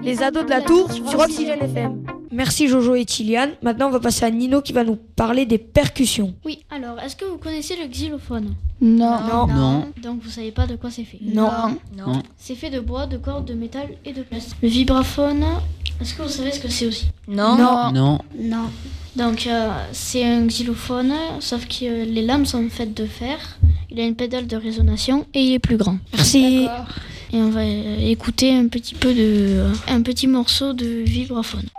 Les ados de la tour sur Oxygène FM. Merci Jojo et Tiliane. Maintenant, on va passer à Nino qui va nous parler des percussions. Oui, alors, est-ce que vous connaissez le xylophone ? Non. Donc, vous savez pas de quoi c'est fait ? Non. C'est fait de bois, de cordes, de métal et de plastique. Le vibraphone, est-ce que vous savez ce que c'est aussi ? Non. Non. Donc, c'est un xylophone, sauf que les lames sont faites de fer. Il a une pédale de résonation et il est plus grand. Merci. Et on va écouter un petit morceau de vibraphone.